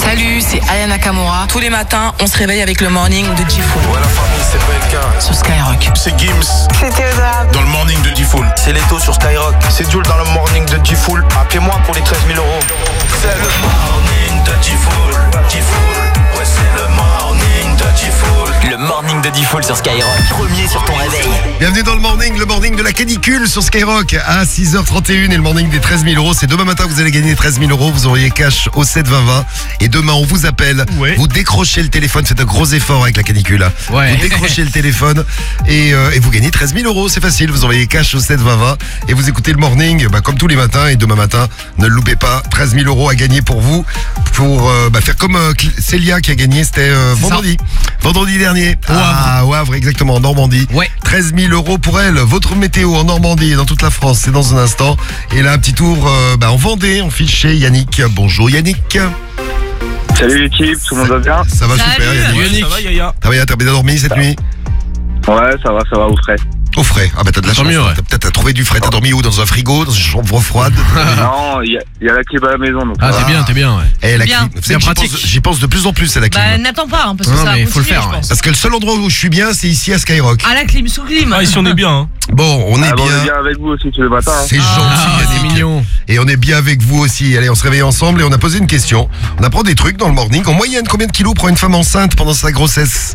Salut, c'est Aya Nakamura. Tous les matins, on se réveille avec le morning de Diffoul. Ouais, la famille, c'est PLK. Sur Skyrock. C'est Gims. C'est Théodore. Dans le morning de Diffoul. C'est Leto sur Skyrock. C'est Jules dans le morning de Diffoul. Appelez-moi pour les 13 000 €. C'est le morning de Diffoul. Diffoul. Ouais, c'est le morning de Diffoul. Le morning de Diffoul sur Skyrock. Premier sur ton réveil. Bienvenue dans le morning de la canicule sur Skyrock à 6h31 et le morning des 13 000 €. C'est demain matin que vous allez gagner 13 000 €. Vous auriez cash au 7 20 20. Et demain, on vous appelle. Ouais. Vous décrochez le téléphone. Faites un gros effort avec la canicule. Ouais. Vous décrochez le téléphone et vous gagnez 13 000 €. C'est facile. Vous envoyez cash au 7 20 20 et vous écoutez le morning comme tous les matins. Et demain matin, ne le loupez pas. 13 000 € à gagner pour vous. Pour faire comme Célia qui a gagné. C'était vendredi dernier. Au Havre, exactement, en Normandie. Ouais. 13 000 € pour elle. Votre météo en Normandie et dans toute la France, c'est dans un instant. Et là, un petit tour en Vendée. On file chez Yannick. Bonjour Yannick. Salut l'équipe, tout le monde va bien? Ça va super Yannick. Ça va Yaya? Ça va, t'as bien dormi cette nuit? Ouais, ça va, au frais. Au frais. Ah bah t'as de la chance. T'as trouvé du frais. T'as dormi où? Dans un frigo? Dans une chambre froide? Non, il y a la clim à la maison. Donc t'es bien, ouais. Eh, la clim, c'est pratique. J'y pense de plus en plus à la clim. Bah n'attends pas, parce que ça va faut le faire. Parce que le seul endroit où je suis bien, c'est ici à Skyrock. Ah, la clim, sous clim. Ah, ici on est bien. Hein. Bon, on est bien. On est bien avec vous aussi tous les matins. C'est gentil, c'est mignon. Et on est bien avec vous aussi. Allez, on se réveille ensemble et on a posé une question. On apprend des trucs dans le morning. En moyenne, combien de kilos prend une femme enceinte pendant sa grossesse?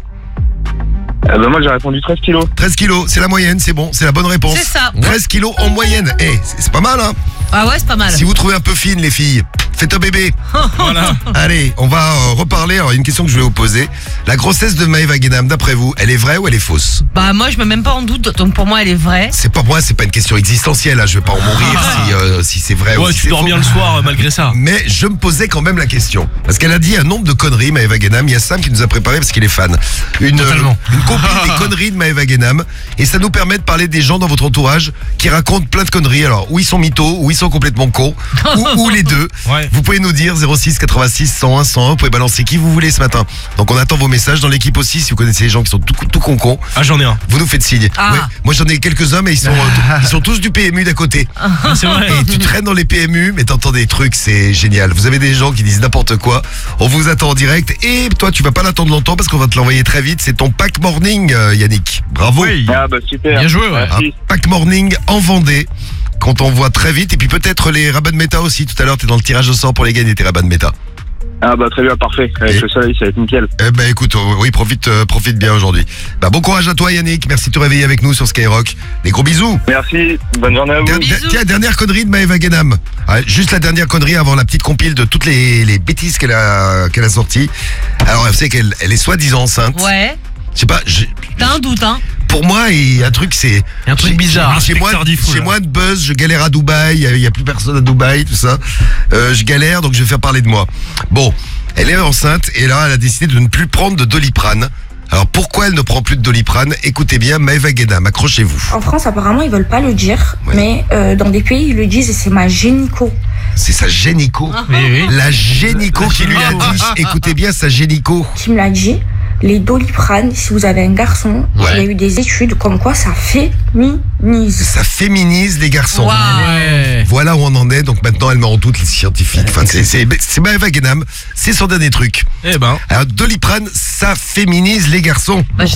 Moi j'ai répondu 13 kilos. 13 kilos, c'est la moyenne, c'est bon, c'est la bonne réponse. C'est ça. 13 kilos en moyenne. C'est pas mal, hein? Ah ouais, c'est pas mal. Si vous trouvez un peu fine, les filles, faites un bébé. Voilà. Allez, on va reparler. Alors, il y a une question que je vais vous poser. La grossesse de Maëva Guénam, d'après vous, elle est vraie ou elle est fausse? Bah, moi, je mets même pas en doute. Donc, pour moi, elle est vraie. C'est pas une question existentielle. Hein. Je vais pas en mourir si c'est vrai ou si c'est faux. Tu dors bien le soir, malgré ça. Mais je me posais quand même la question. Parce qu'elle a dit un nombre de conneries, Maëva Guénam. Il y a Sam qui nous a préparé parce qu'il est fan. Une copine des conneries de Maëva Guénam. Et ça nous permet de parler des gens dans votre entourage qui racontent plein de conneries. Alors, où ils sont mythos, où ils sont complètement cons, ou les deux. Ouais. Vous pouvez nous dire 06 86 101 101. Vous pouvez balancer qui vous voulez ce matin. Donc, on attend vos messages dans l'équipe aussi. Si vous connaissez les gens qui sont tout con. Ah, j'en ai un. Vous nous faites signe. Ouais. Moi, j'en ai quelques-uns, mais ils sont tous du PMU d'à côté. C'est vrai. Et tu traînes dans les PMU, mais t'entends des trucs, c'est génial. Vous avez des gens qui disent n'importe quoi. On vous attend en direct. Et toi, tu vas pas l'attendre longtemps parce qu'on va te l'envoyer très vite. C'est ton pack morning, Yannick. Bravo. Oui. Ah, bah super. Bien joué, ouais. Un pack morning en Vendée. Qu'on t'envoie très vite. Et puis peut-être les rabats de méta aussi. Tout à l'heure, t'es dans le tirage au sort pour les gagner, tes rabats de méta. Ah bah très bien, parfait. Avec le soleil, ça va être nickel. Écoute, oui, profite bien aujourd'hui. Bon courage à toi Yannick, merci de te réveiller avec nous sur Skyrock. Des gros bisous. Merci, bonne journée à vous. Tiens, dernière connerie de Maëva Guénam. Juste la dernière connerie avant la petite compile de toutes les bêtises qu'elle a sorties. Alors, vous savez qu'elle est soi-disant enceinte. Ouais. Je sais pas. T'as un doute, hein? Pour moi, il y a un truc, c'est... Il y a un truc bizarre. J'ai moins de buzz, je galère à Dubaï, il y a plus personne à Dubaï, tout ça. Je galère, donc je vais faire parler de moi. Bon, elle est enceinte et là, elle a décidé de ne plus prendre de Doliprane. Alors pourquoi elle ne prend plus de Doliprane? Écoutez bien, Maëva Guénam, accrochez-vous. En France, apparemment, ils veulent pas le dire, mais dans des pays, ils le disent et c'est ma gynéco. C'est sa gynéco. Oui. La gynéco qui lui a dit. Écoutez bien, sa gynéco. Qui me l'a dit. Les Doliprane, si vous avez un garçon, il y a eu des études comme quoi ça féminise. Ça féminise les garçons. Wow. Ouais. Voilà où on en est. Donc maintenant, elle met en doute les scientifiques. Enfin, c'est Maëva Guénam. C'est son dernier truc. Alors, Doliprane, ça féminise les garçons. Moi,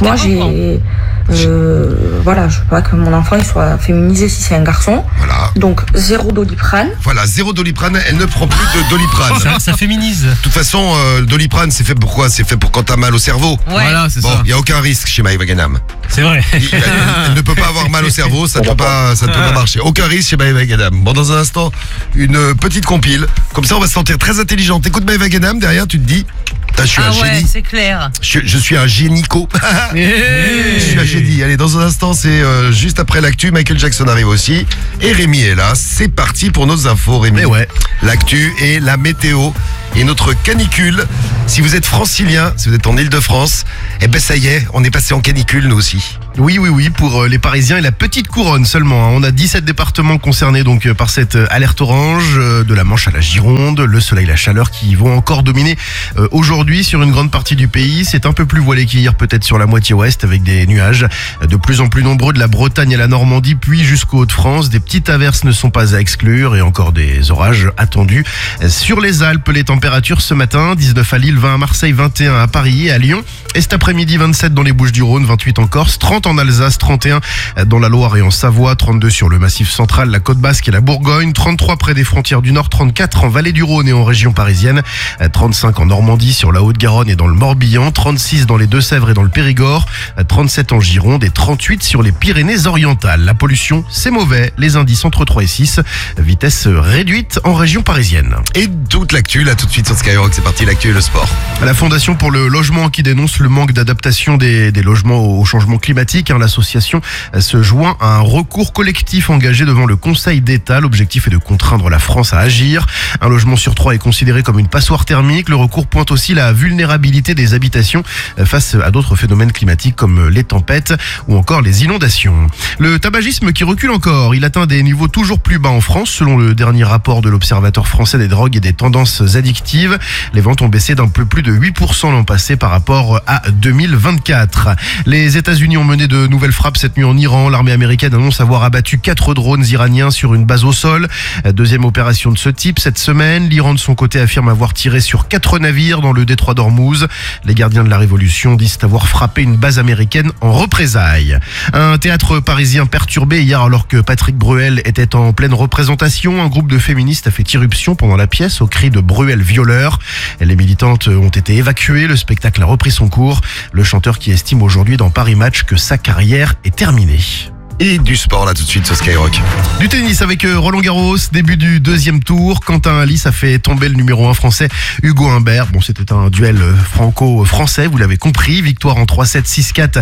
je veux pas que mon enfant il soit féminisé si c'est un garçon. Voilà. Donc, 0 Doliprane. Voilà, 0 Doliprane. Elle ne prend plus de Doliprane. Ça féminise. De toute façon, le Doliprane, c'est fait pour quoi? C'est fait pour quand t'as mal au cerveau. Ouais. Voilà, c'est ça. Bon, il n'y a aucun risque chez Maëva Guénam. C'est vrai. Elle ne peut pas avoir mal au cerveau, ça ne peut pas marcher. Aucun risque chez Maëva Guénam. Bon, dans un instant, une petite compile. Comme ça, on va se sentir très intelligent. T'écoutes Maëva Guénam, derrière, tu te dis... Je suis un génie. C'est clair. Je suis un génico. Je suis un génie. Allez, dans un instant, c'est juste après l'actu. Michael Jackson arrive aussi. Et Rémi est là. C'est parti pour nos infos, Rémi. L'actu et la météo. Et notre canicule. Si vous êtes francilien, si vous êtes en Ile-de-France, ça y est, on est passé en canicule, nous aussi. Oui, pour les Parisiens et la petite couronne seulement. On a 17 départements concernés donc par cette alerte orange, de la Manche à la Gironde, le soleil, la chaleur qui vont encore dominer aujourd'hui sur une grande partie du pays. C'est un peu plus voilé qu'hier, peut-être sur la moitié ouest, avec des nuages de plus en plus nombreux de la Bretagne à la Normandie, puis jusqu'aux Hauts-de-France. Des petites averses ne sont pas à exclure et encore des orages attendus. Sur les Alpes, les températures ce matin, 19 à Lille, 20 à Marseille, 21 à Paris et à Lyon. Et cet après-midi, 27 dans les Bouches-du-Rhône, 28 en Corse, 30 en Alsace, 31 dans la Loire et en Savoie, 32 sur le Massif central, la Côte Basque et la Bourgogne, 33 près des frontières du Nord, 34 en Vallée du Rhône et en région parisienne, 35 en Normandie, sur la Haute-Garonne et dans le Morbihan, 36 dans les Deux-Sèvres et dans le Périgord, 37 en Gironde et 38 sur les Pyrénées-Orientales. La pollution, c'est mauvais. Les indices entre 3 et 6, vitesse réduite en région parisienne. Et toute l'actu, là tout de suite sur Skyrock, c'est parti, l'actu et le sport. La Fondation pour le logement qui dénonce le manque d'adaptation des logements au changement climatique. L'association se joint à un recours collectif engagé devant le Conseil d'État. L'objectif est de contraindre la France à agir. Un logement sur 3 est considéré comme une passoire thermique. Le recours pointe aussi la vulnérabilité des habitations face à d'autres phénomènes climatiques comme les tempêtes ou encore les inondations. Le tabagisme qui recule encore. Il atteint des niveaux toujours plus bas en France selon le dernier rapport de l'Observatoire français des drogues et des tendances addictives. Les ventes ont baissé d'un peu plus de 8% l'an passé par rapport à 2024. Les États-Unis ont mené de nouvelles frappes cette nuit en Iran. L'armée américaine annonce avoir abattu 4 drones iraniens sur une base au sol. Deuxième opération de ce type cette semaine. L'Iran de son côté affirme avoir tiré sur 4 navires dans le détroit d'Ormuz. Les gardiens de la révolution disent avoir frappé une base américaine en représailles. Un théâtre parisien perturbé hier alors que Patrick Bruel était en pleine représentation. Un groupe de féministes a fait irruption pendant la pièce au cri de Bruel violeur. Les militantes ont été évacuées. Le spectacle a repris son cours. Le chanteur qui estime aujourd'hui dans Paris Match que sa carrière est terminée. Et du sport là tout de suite sur Skyrock. Du tennis avec Roland Garros, début du deuxième tour. Quentin Alice a fait tomber le numéro 1 français Hugo Humbert. Bon, c'était un duel franco-français, vous l'avez compris. Victoire en 3-7, 6-4,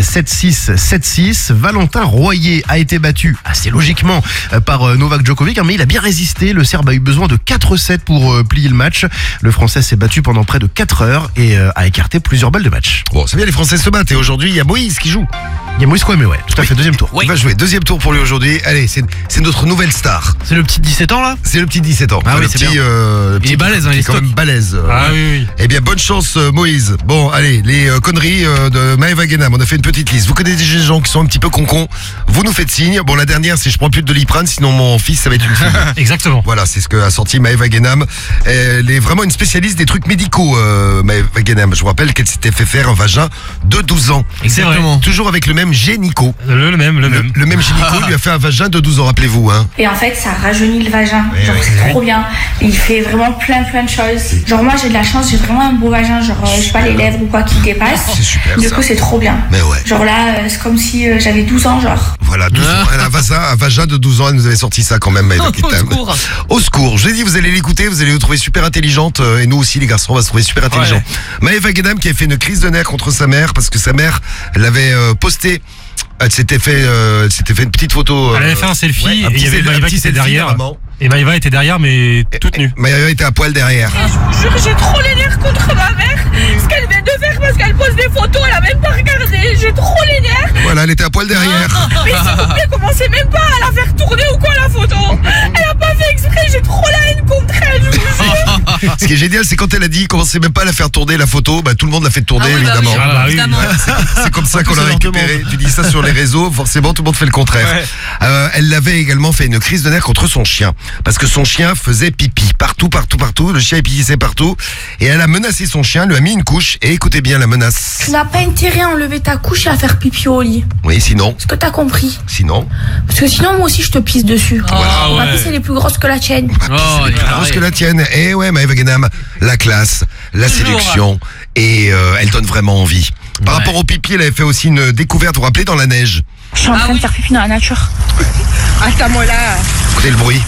7-6, 7-6. Valentin Royer a été battu assez logiquement par Novak Djokovic, mais il a bien résisté. Le Serbe a eu besoin de 4-7 pour plier le match. Le Français s'est battu pendant près de 4 heures et a écarté plusieurs balles de match. Bon, c'est bien, les Français se battent et aujourd'hui il y a Moïse qui joue. Il y a Moïse Kouamé, ouais, tout à fait, deuxième tour. Il va jouer, deuxième tour pour lui aujourd'hui. Allez, c'est notre nouvelle star. C'est le petit 17 ans là? C'est le petit 17 ans. Ah oui, le c'est petit, bien. Il est balèze, il est quand même balèze. Ah oui. Eh bien, bonne chance Moïse. Bon, allez, les conneries de Maëva Guénam, on a fait une petite liste. Vous connaissez des gens qui sont un petit peu concons, vous nous faites signe. Bon, la dernière, c'est je prends plus de Doliprane, sinon mon fils, ça va être une fille. Exactement. Voilà, c'est ce que a sorti Maëva Guénam. Elle est vraiment une spécialiste des trucs médicaux, Maëva Guénam. Je vous rappelle qu'elle s'était fait faire un vagin de 12 ans. Exactement. Toujours avec le même génico. Le même. Le même gynéco lui a fait un vagin de 12 ans, rappelez-vous. Hein. Et en fait, ça rajeunit le vagin. Oui, Genre, oui, c'est oui. trop bien. Et il fait vraiment plein de choses. Genre, moi, j'ai de la chance, j'ai vraiment un beau vagin. Genre, je sais pas, les lèvres ou quoi qui dépassent. C'est super, Du ça. coup, c'est trop bien. Mais ouais. Genre là, c'est comme si j'avais 12 ans, genre. Voilà, 12 ans. Elle a un vagin de 12 ans, elle nous avait sorti ça quand même, Maëva Guénam. secours. Au secours. Je l'ai dit, vous allez l'écouter, vous allez vous trouver super intelligente. Et nous aussi, les garçons, on va se trouver super intelligents. Maëva Guénam qui a fait une crise de nerfs contre sa mère parce que sa mère l'avait posté. Elle s'était fait une petite photo. Elle avait fait un selfie ouais, et il y avait Maëva qui était derrière. Maman. Et Maëva était derrière mais toute nue. Maëva était à poil derrière. Je vous jure, j'ai trop les nerfs contre ma mère. Ce qu'elle vient de faire parce qu'elle pose des photos, elle a même pas regardé. J'ai trop les nerfs. Voilà, elle était à poil derrière. Mais s'il vous plaît, commencez même pas à la faire tourner ou quoi la photo. Elle a pas fait exprès, j'ai trop la haine contre elle, je vous jure. Ce qui est génial, c'est quand elle a dit commencez même pas à la faire tourner la photo, bah tout le monde l'a fait tourner Ah oui, bah évidemment. oui, Ah bah oui. évidemment. C'est comme ça qu'on l'a récupéré. Tu dis ça sur les réseaux, forcément tout le monde fait le contraire. Elle avait également fait une crise de nerfs contre son chien. Parce que son chien faisait pipi partout. Le chien pissait partout. Et elle a menacé son chien, lui a mis une couche. Et écoutez bien la menace. Tu n'as pas intérêt à enlever ta couche et à faire pipi au lit. Oui, sinon. Est-ce que t'as compris? Sinon. Parce que sinon, moi aussi, je te pisse dessus. Ah Ma ouais. pisse, elle est plus grosse que la tienne. Oh, Plus grosse que la tienne. Et ouais, Maëva Guénam, la classe, la séduction. Et elle donne vraiment envie. Par rapport au pipi, elle avait fait aussi une découverte, vous vous rappelez, dans la neige. Je suis en train de faire pipi dans la nature. Attends-moi là. Écoutez le bruit.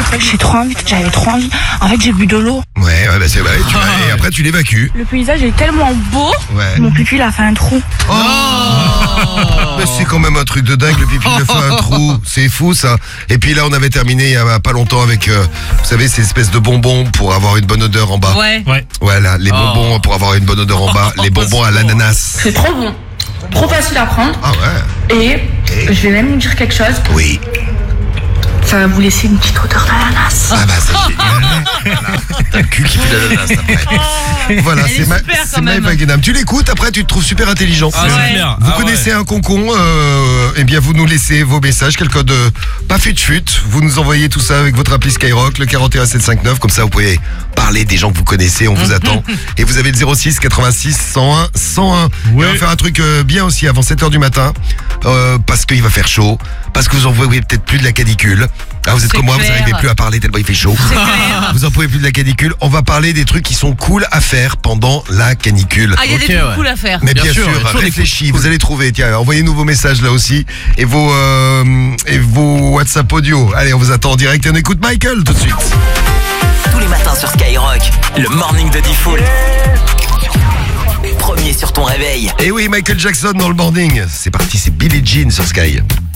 J'avais trop envie. En fait, j'ai bu de l'eau. Ouais, bah c'est vrai. Et après, tu l'évacues. Le paysage est tellement beau. Ouais. Mon pipi, il a fait un trou. Oh Mais c'est quand même un truc de dingue, le pipi il fait un trou, c'est fou ça. Et puis là on avait terminé il y a pas longtemps avec, vous savez, ces espèces de bonbons pour avoir une bonne odeur en bas. Ouais. Ouais. Voilà, les bonbons pour avoir une bonne odeur en bas, les bonbons à l'ananas. C'est trop bon. trop facile à prendre. Ah ouais. Et je vais même vous dire quelque chose. Oui. Ça va vous laisser une petite odeur d'ananas. Ah bah c'est génial. Voilà. T'as le cul qui pue l'ananas après. Voilà, Elle est super, quand Maëv même. Wagenham. Tu l'écoutes, après tu te trouves super intelligent. Ah, c'est clair. Vous Ah, connaissez un concon, eh bien vous nous laissez vos messages, quel code pas fut. Vous nous envoyez tout ça avec votre appli Skyrock, le 41759, comme ça vous pouvez parler des gens que vous connaissez, on vous attend. Et vous avez le 06 86 101 101. Et on va faire un truc bien aussi avant 7h du matin, parce qu'il va faire chaud, parce que vous en voyez peut-être plus de la canicule. Ah, vous êtes C'est comme moi, clair. vous n'arrivez plus à parler tellement il fait chaud. C'est clair. Vous en pouvez plus de la canicule. On va parler des trucs qui sont cool à faire pendant la canicule. Ah, il y a des trucs cool à faire. Mais bien, Bien sûr, sûr, il y a toujours des réfléchis, vous allez trouver. Tiens, envoyez-nous vos messages là aussi et vos WhatsApp audio. Allez, on vous attend en direct et on écoute Michael tout de suite. Tous les matins sur Skyrock, le morning de Diffoul. Premier sur ton réveil. Et oui, Michael Jackson dans le morning. C'est parti, c'est Billie Jean sur Sky.